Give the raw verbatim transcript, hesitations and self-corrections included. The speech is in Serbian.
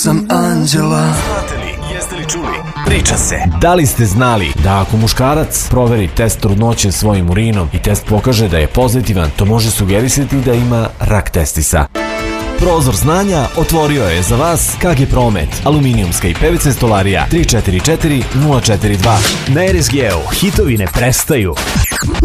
Sam anđela. Znate li, jeste li čuli? Priča se. Da li ste znali da ako muškarac proveri test trudnoće svojim urinom i test pokaže da je pozitivan, to može sugerisati da ima rak testisa? Prozor znanja otvorio je za vas K G Promet, aluminijumska i P V C stolarija tri četiri četiri nula četiri dva. Na R S G-u hitovi ne prestaju.